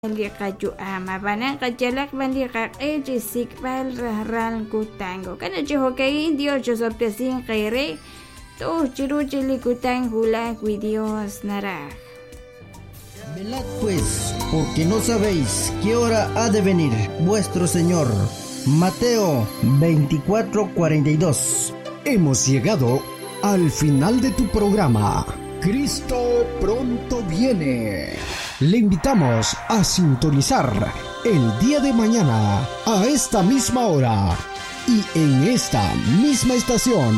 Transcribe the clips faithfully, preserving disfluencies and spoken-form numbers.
Liqaju ama banan qajalak ban liqaq eji sikbal rahran kutango kana jihokai indio josoptesin qaire to chiru chili kutang hula Dios naraj. Velad pues, porque no sabéis qué hora ha de venir vuestro Señor. Mateo veinticuatro cuarenta y dos. Hemos llegado al final de tu programa. Cristo pronto viene. Le invitamos a sintonizar el día de mañana a esta misma hora y en esta misma estación.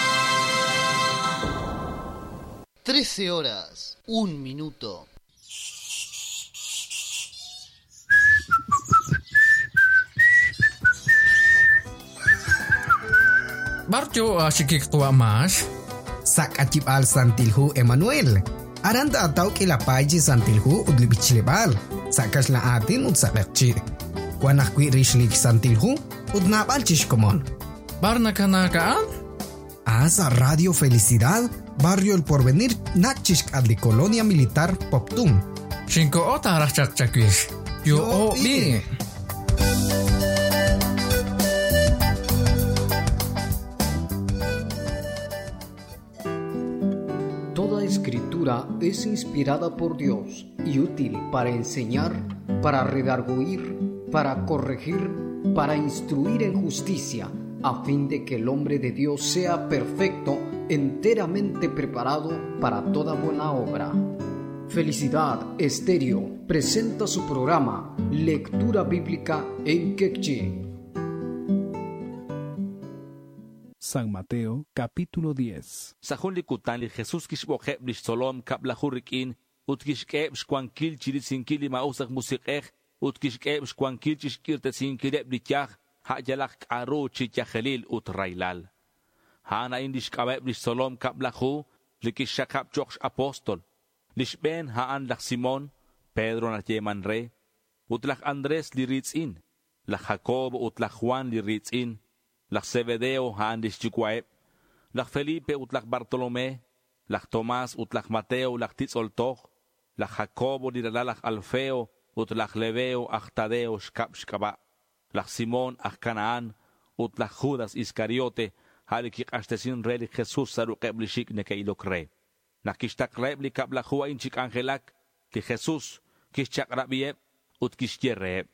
trece horas, un minuto. Barjo asyik tua mas. Sak acip al santilhu Emmanuel. Aranda atau kila paji santilhu udli bichlebal. Sakas la atin ud sakakci. Wanah kwi rishlik santilhu ud nabal chishkomon. Barna kanakaan? Asa Radio Felicidad, Barrio El Porvenir, nachishk adli Colonia Militar Poptum. Shinko ota rachak chakwish. Yo o bi. Toda escritura es inspirada por Dios y útil para enseñar, para redarguir, para corregir, para instruir en justicia, a fin de que el hombre de Dios sea perfecto, enteramente preparado para toda buena obra. Felicidad Estéreo presenta su programa Lectura Bíblica en Quechí. San Mateo, capítulo diez. Sahun likutan li Jesús kishboqeb li solom kabla hurikin, utkishkeb shkwankil chilisinkili mausak musikeh, utkishkeb shkwankil chishkirtesinkileb li tiach, hajalak aro chityachelil utrailal. Hana indishkabeb li solom kabla hu, likishakab choksh apostol. Lishben haan lak Simon, Pedro na yeman re, utlak Andres li ritzin, lak Jacob utlak Juan li ritzin, lak Zebedeo haan lishchikwaeb, lak Felipe utlak Bartolomé, lak Tomás utlak Mateo lak Titzoltoch, lak Jacobo lilalak Alfeo utlak Leveo Achtadeo shkab shkaba, lak Simón ak Canaan utlak Judas Iscariote halikik ashtesin relik Jesús sarukeb lishik nekeilok re. Nakishtakreb li kabla huwa inchik angelak li Jesús kishchakrabieb ut kishtierreb.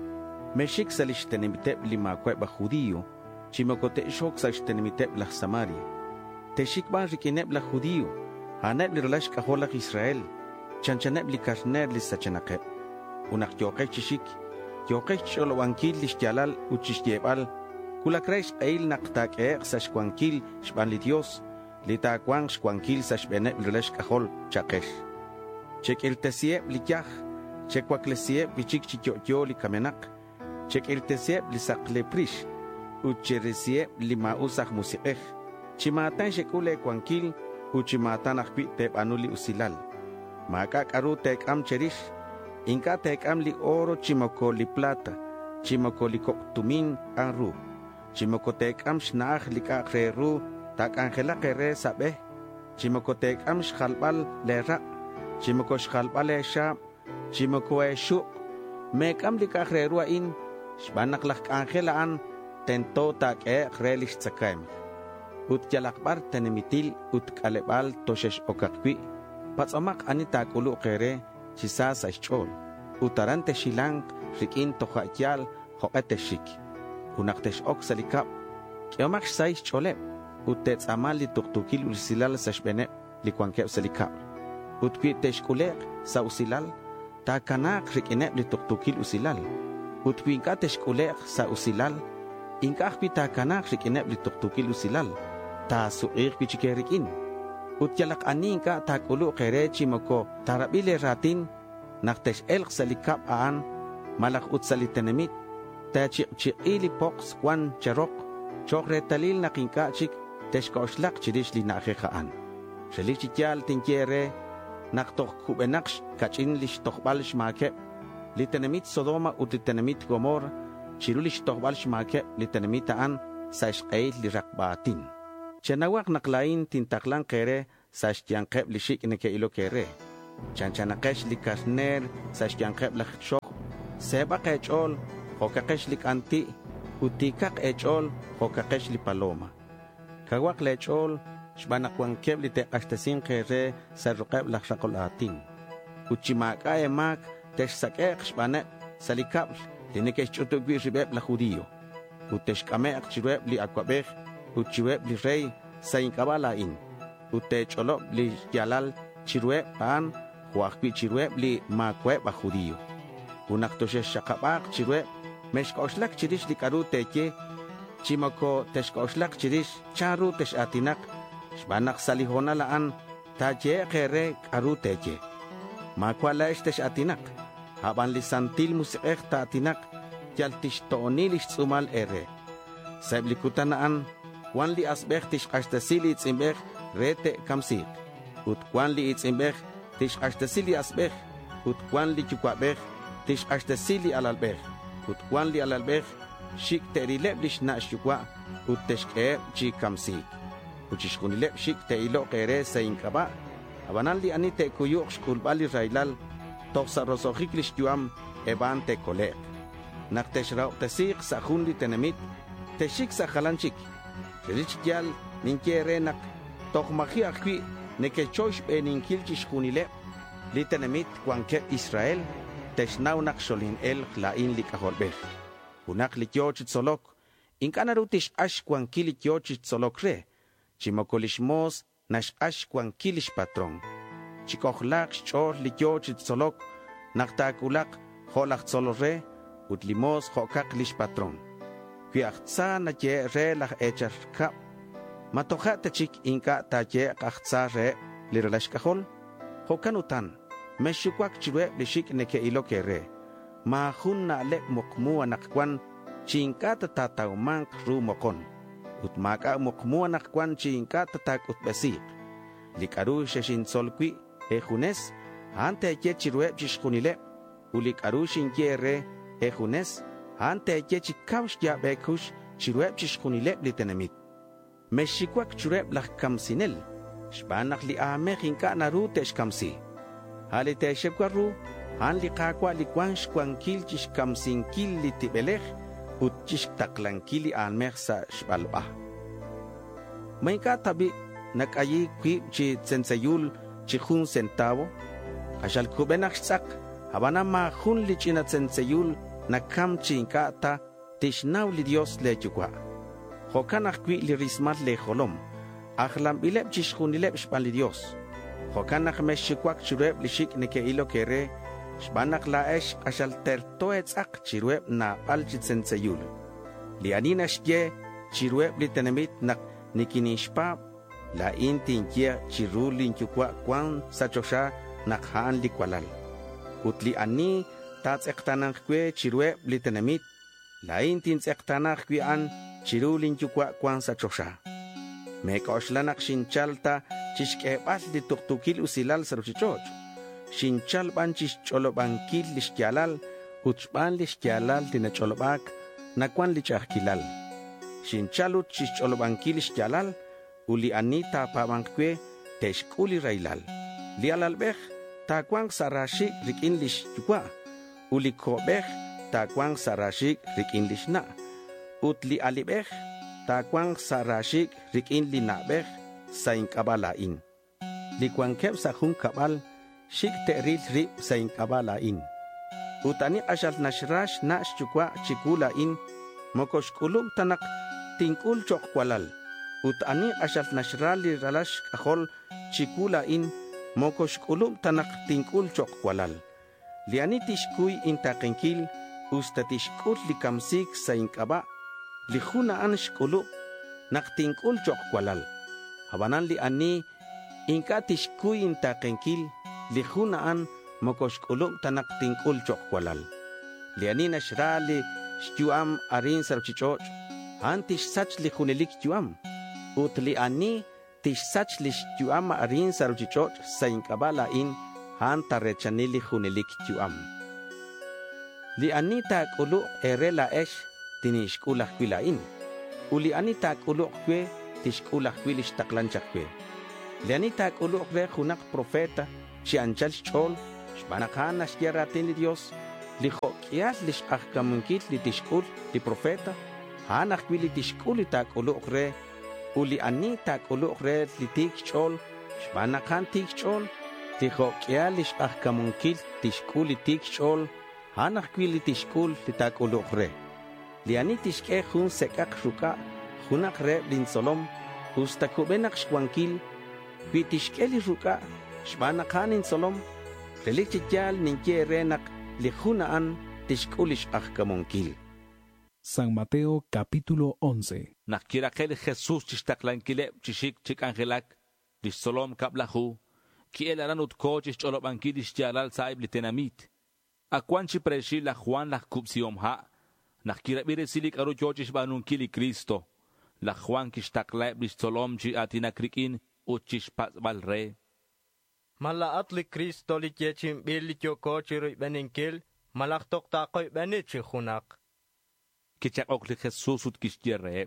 Meshik salishtenimteb li makweba judío, chimokote shok salishtenimteb la Samaria. Teshik ban rikineb la judío, haneb li relash kaholak Israel, chanchaneb li karner li sachanakeb. Unak yokek chishik, yokek cholowankil li shtialal uchishtieval, kulakreish eil naktak eek sashkwankil shban li Dios, li takwang shkwankil sashbeneb li relash kahol chakesh. Chek el tesieb li yach, chek waklesieb bichik chikyokyo li kamenak, chek el tesieb li sakle prish, ucheresieb li mausach musikeh, chimatan shekule kwankil, uchimatan akpi teb anuli usilal. Makak aru tek am cherish, inka tek am li oro chimoko li plata, chimoko li koktumin anru, chimoko tek am shnaach li kakreru, tak angela kere sabeh, chimoko tek am shkhalbal le rak, chimoko shkhalbal le shab, chimoko e shuk, mek am li kakreru in, shbanak lak angela an, tento tak e krelish tsakaim. Ut jalakbar tenemitil ut kalebal toshesh okakpi, patsamak anitak ulu kere, chisasa shchol, utarante shilang, rikin tohakyal, hoete shik. Unaktesh ok salikap, kiomak say cholep, utets amal li tuktukil usilal sa shbene li kwankep salikap. Utpitesh kulek sa usilal, ta kanak rikinep li tuktukil usilal. Utpinkatesh kulek sa usilal, inkak pita kanak rikinep li tuktukil usilal, ta suik pichikerikin. Utyalak aninka takulu kere chimoko tarabile ratin, naktesh elk salikap aan, malak utsalitenemit, ta chik-chikili poks kwan charok, chok retalil na kinkachik, teshkoshlak chidish li nakhekaan. Shalichikyal tinkyere, naktok kubenaksh kachin lish tokbal shmakep, litenemit Sodoma utlitenemit Gomor, chirulish tokbal shmakep litenemitaan sa ishqeil li rakbatin. Chanawak naklain tintaklang kere sa ishtiangkep lishik neke ilo kere. Chanchanakesh li karner sashkiankeb lach shok. Seba kechol, hokakesh li kanti, utikak echol, hokakesh li paloma. Kawak lechol, shbanakwankeb li teqashtasin kere sarruqeb lach shakolatin. Uchimaka emak teshsakek shbanek salikabl linikesh chutugwi ribeb la judío. Uteshkamek chirweb li akwabej, uchiweb li rey sainkabalain. Utecholop li yalal chirweb pan, huakwi chirweb li makweb a judío. Unaktoshe shakabak chirweb, meshkoshlak chirish li karu teke, chimoko teshkoshlak chirish charu tesh atinak, shbanak salihona laan, taje kere karu teke. Makwala estesh atinak, haban li santil musikek ta atinak, yaltish toonilish tsumal ere. Saibli kutanaan, wan li asbech tish ashtasili itzimbech rete kamsik. Ut kwan li itzimbech tish ashtasili asbech, ut kwan li chukwabech tish ashtasili alalbech. Ut kwan li alalbech shik terileb lish na shukwa, ut teshkeb chi kamsik. Uchishkunileb shik teilo kere sa inkaba, abanan li anite kuyuk shkulbali railal, toksa rosojik lish yuam eban te kolek. Nak teshrao tesik sa hundi tenemit, teshik sa halanchik. Rich yal ninkere nak tokmaki akwi nekechosh be ninkilchish hunile, li tenemit kwanke Israel, teshnau nak sholin el lain li kahorber. Unak li kyochit solok, inkanarutish ash kwankili kyochit solok re, chimokolishmos nash ash kwankilish patron. Chikohlak chor li kyochit solok, naktakulak holak solore, utlimos hokak lish patron. Kuyachtsa na ye re lach echar kap. Matoja tachik inka ta ye kachtsa re liralash kahol. Hokanutan, meshukwak chirwe lishik neke ilo ke re. Ma hun na lek mokmua nakwan chinka tataumank ru mokon. Utmaka mokmua nakwan chinka tatak utbesik. Likaru sheshin solkwi ejunes, ante ye chirwe chishkunile. Ulikaru shinkie re ejunes, ante ye chikaush ya bekush chirweb chishkunileb li tenemit. Meshikwak chureb lach kamsinel, shbanak li amech inka naru tesh kamsi. Hali te shepkwaru, han li kakwa li kwansh kwankil chish kamsinkil li tibelech, ut chish taklankili amech sa shbalba. Maika tabi nakayi kwib chi tsensayul chihun centavo, ashal kubenak sak, habana ma hun li china tsensayul nakam chinka ta tishnaw li Dios le chukwa. Hokanak kwi li rismat le holom, ahlam bileb chishkunileb shpan li Dios. Hokanak meshikwak chureb li shik neke ilo kere, shbanak la esh ashal tertoetz ak chirweb na palchitsenseyul. Li anina shye chirweb li tenemit nak nikinishpab, la intin kia chirulin chukwa kwan sachosha nak haan li kwalal. Utli ani tats ektanang kwe chirweb li tenemit, la intin ektanang kwe an chirulin chukwa kwan sa chosha. Mekoshlanak shinchalta chishkebat li tuktukil usilal saruchichoch. Shinchal ban chischolobankil lishkialal, uchban lishkialal tinacholobak, nakwan lichahkilal. Shinchalut chischolobankil lishkialal, uli anita pabankwe teshkuli railal. Li alalbech, takwang sarashik rikin lish chukwa. Uli kobech, takwang sarashik rikin lish na. Utli alibech, takwang sarashik rikin li nabech, sain kabalain. Li kwangkeb sa hun kabal, shik teril rip sain kabalain. Utani ashal nashrash nash chukwa chikulain, mokosh kulub tanak tingkul chok kwalal. Utani ashal nashrali ralash kahol chikulain, mokosh kulub tanak tingkul chok kwalal. Liani tishkuy intakenkil, ustatishkul likamsik sa inkaba, lihunaan shkulub, naktingkul chok kwalal. Habanan liani inka tishkuy intakenkil, lihunaan mokoshkulub tanak tingkul chok kwalal. Liani nashrali shkyuam arin sarchichoch, antish sach lihunelik yuam. Ut liani tish sach lishkyuam arin sarchichoch sa inkaba lain, hanta rechanili hunelik yuam. Li anita kulu erela esh tinishkulah kwilain. Uli anita kulu kwe tishkulah kwilish taklanchak kwe. Li anita kulu kwe hunak profeta chi anchal chol shbanakan ashkiaratin li Dios li jokial li shahkamunkil li tishkul li profeta hanak li tishkul li tak uluk re uli ani tak uluk re li tik chol shbanakan tik chol li jokial li shahkamunkil tishkul li tik chol hanak li tishkul li tak uluk re li ani tishke jun sekak shuka junak re lin solom ustakubenak shwankil wi tishke li shuka shbanakan in solom Relichial ninke renak lijunaan tishkulish ahkamonkil. San Mateo capítulo once. Nakirakel Jesús chistaklanquile chishik chik angelak solom kablahu ki el aranut coches cholobankilish yalal saib litenamit. Aquanchi preshi la Juan la kupsiom ha. Nakirabire silik aru chochish banunkili Cristo. La Juan kishtaklaib solom chi atinakrikin uchish pasbal re. Malaat li Kristo li yechim bilit yo kochiroy beninkil, malaktok takoy benitchi hunak. Kichak ok li Jesus ut kishyere.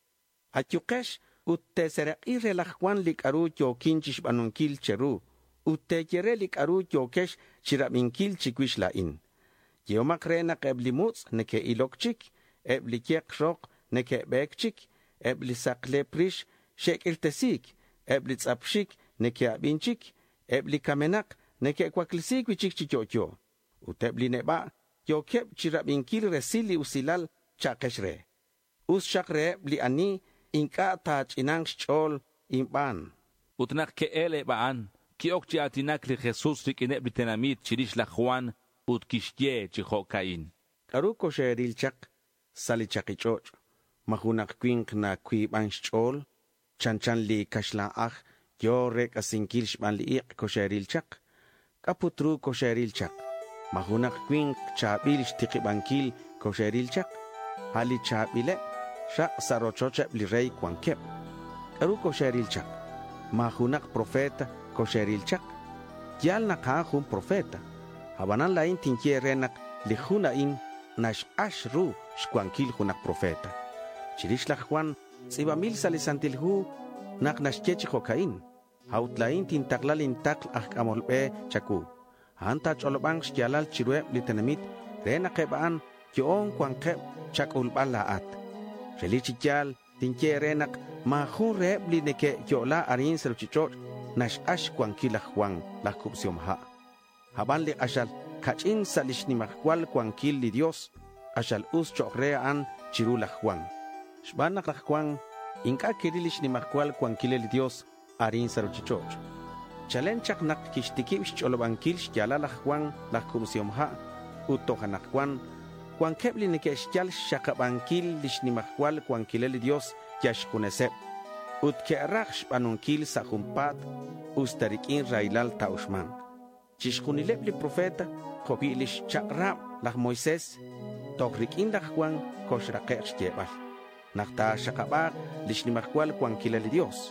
Atyukesh ut teserek ire la Juan lik aru yo kinchish banunkil cheru, ut tejere lik aru yo kesh chirabinkil chikwish lain. Yeomak renak eblimuts neke ilokchik, ebli kiek shok neke bekchik, ebli sakle prish shek iltesik, ebli tsapshik neke abinchik, ebli kamenak neke kwaklisik wichik chichocho. Utebli neba yo kep chirabinkil resili usilal chakeshre. Us shakre bli ani inka tach inang chol imban. Utnak ke ele baan ki okchi atinak li Jesus rik ineb tenamit chirish la Juan ut kishye chihokain. Karuko sheril chak sali chakichoch. Mahunak kwink na kwiban chol chanchan li kashla ach yo rek asinkil shban liiq kosheril chak. Kaputru kosheril chak. Mahunak kwink chabil shtikibankil kosheril chak. Hali chabile shak sarochochep li rey kwankep. Karu kosheril chak. Mahunak profeta kosheril chak. Yal nakahun profeta. Habanan lain tinkie renak li hunain nash ashru shkwankil hunak profeta. Chirish la Juan sibamil salisantil hu nak nashkechi hokain. Hautlain tintaglalin takl ahkamolbe chaku. Hanta cholobang shkialal chirweb litenamit rena kebaan yoon kwankeb chakul balaat. Relichikyal tinke renak mahun reb lineke yola arin seruchichot nash ash kwankila Juan la kupsiomha. Haban li ashal kachin salishni mahkwal kwankil li Dios ashal us chokrean chirula Juan. Shbanak la Juan inka kirilish ni mahkwal kwankile li Dios arin saruchichoch. Chalenchak nak kishtikish cholobankil shkyala la Juan la kumsiomha utohanak Juan Juan kebli neke shkyal shakabankil lishni mahkwal kwankile li Dios yashkunesep. Ut ke'arach shbanunkil sa humpat ustarikin railal taushman. Chishkunilep li profeta kopilish chakrab la Moises tokrikin la Juan koshrake'ch shkyebal. Nakta shakabak lishni mahkwal kwankile li Dios.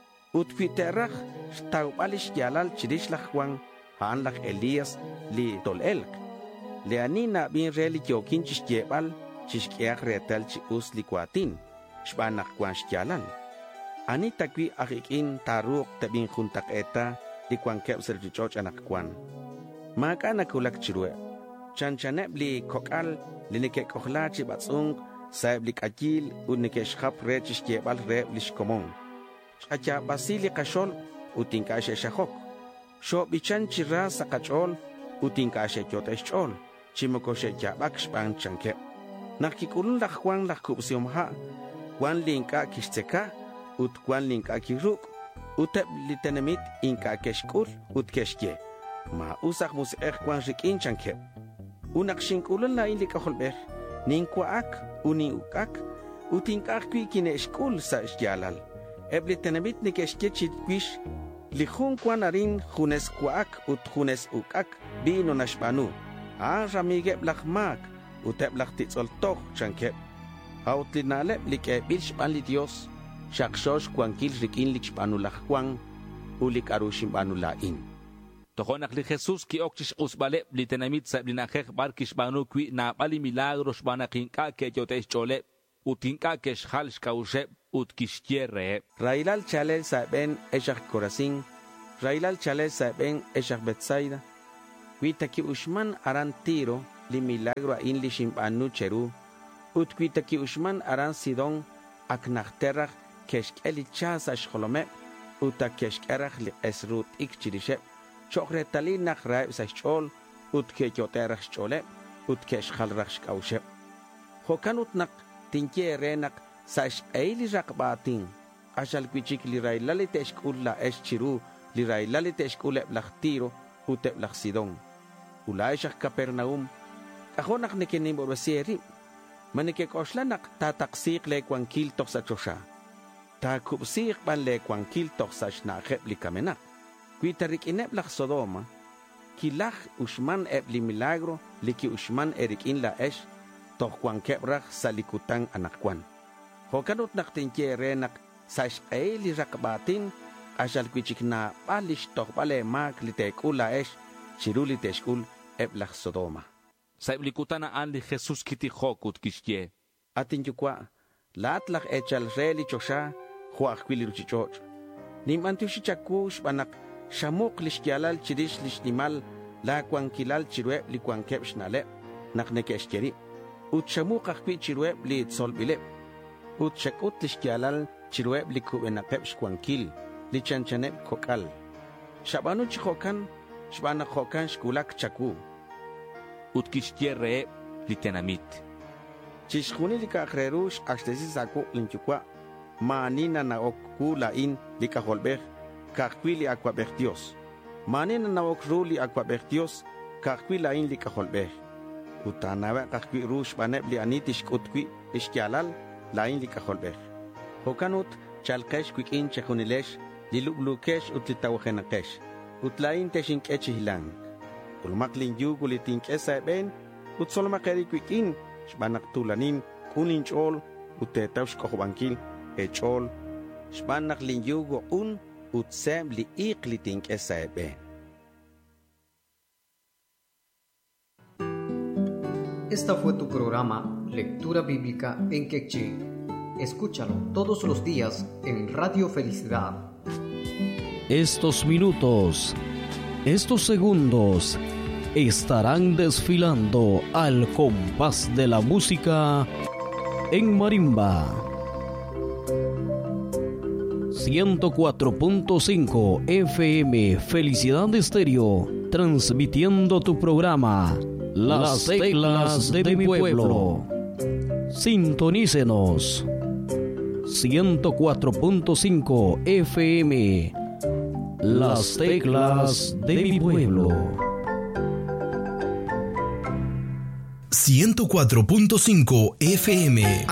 Ut piterach shtaubalish yalal chirish la Juan haan la Elías li tolelk. Leanina bin reli kyokin chishkyebal chishkyeak retal chi us li kuatin shbanak Juan shkyalal. Ani takwi akikin taruk tabin juntak eta li Juan keb serchichoch anak Juan. Maka nakulak chirwe. Chanchaneb li kokal li nike kohla chi batsung saib li kajil un nike shkhap re chishkyebal re li shkomon. Acha basili kashol utinkashe shahok. Sho bichan chira sakachol utinkashe kyoteshol. Chimokoshe jabak shpan chanke. Nakikulun la Juan la kupsiomha. Juan linka kishteka ut Juan linka kiruk. Uteb litenemit inka keshkul ut keshke. Ma usak musek Juan rikin chanke. Unak shinkulun la in likaholber. Ninkwaak uni ukak utinkak kwi kine shkul sa shjalal. Ebli tenebit ni keshkechit kwish lihun kwanarin junes kwak ut junes ukak bino nashbanu. Ah ramigeb lakmak uteb laktitsoltok chankeb. Hautlinaleb likebil shban li Dios shakshosh kwankil rikin likshbanu lakwan ulik arushim banu lain. Tohonak li Jesus ki okchish usbaleb li tenamit sa blinakek barkish banu kwi na bali milagro shbanakinka ke yotesh chole utinka ke shhal shkausheb ut kishtierre. Railal chalel sa ben eshak korasin Railal chale saben eshak Betsaida. Kuitaki Ushman aran tiro li milagro a in li shimpanu cheru. Ut kuitaki Ushman aran sidon aknachterach keshk eli chas ashkolome. Uta keshk erach li esrut ik chirishep. Chokretali nach raib sashchol. Ut kekyoterach chole. Ut kesh khalrach shkaushep. Hokanut nak tinke renak sash eili rakbatin. Ashal kuichik li railali teshkul la esh chiru. Li railali teshkul eblach tiro. Ut eblach sidon. Ulaishak Capernaum, kahonak nekenim orwasieri, manikekoslanak tataksik le kwankil toksa chosha. Takupsik ban le kwankil toksa shnakep li kamenak. Kuitarik ineblak Sodoma, kilach Ushman ebli milagro, liki Ushman erikin la esh, tok kwankebrach salikutang anakwan. Hokanut naktinke renak sash eili rakbatin, ashal kuichik na balish tok bale mak li tekula esh, chiruli teshkul, eblach Sodoma. Saiblikutana anli Jesús kiti hokut kishye. Atin yukwa, latlach echal reli chosha, huach kwili ruchichoch. Nim antushichakush banak, shamuk lishkialal chirish lishnimal, la kwankilal chirweb li kwankeb shnale, naknekeshkeri. Ut shamuk akwi chirweb li tsolbile. Ut shakut lishkialal chirweb li kubenakeb shkwankil, li chanchaneb kokal. Shabanu chihokan, Shbana Hokan Shkulak Chaku. Utkishtiere litenamit. Chishkuni lika Hrerush Ashtesi Saku Linchukwa. Manina na okula in lika holbech. Kakwili aquabertios. Manina na okruli aquabertios. Kakwila in lika holbech. Utanawa kakwi rush banebli anitish kutkwi ishkialal la in lika holbech. Hokanut chalkesh kwik in chekunilesh. Lilublukesh utlitawahenakesh. Utlain teshin kechihilang. Ulmaklin yugulitin kesa ben. Utsolmakeri kwikin. Shbanak tulanin kunin chol. Utetaush kohubankil. Echol. Shbanak lin yugu un. Utsem li iklitin kesa ben. Esta fue tu programa Lectura Bíblica en Quechí. Escúchalo todos los días en Radio Felicidad. Estos minutos, estos segundos, estarán desfilando al compás de la música en marimba. ciento cuatro punto cinco F M Felicidad Estéreo, transmitiendo tu programa Las Teclas de mi Pueblo. Sintonícenos. ciento cuatro punto cinco F M Las Teclas de mi Pueblo. ciento cuatro punto cinco F M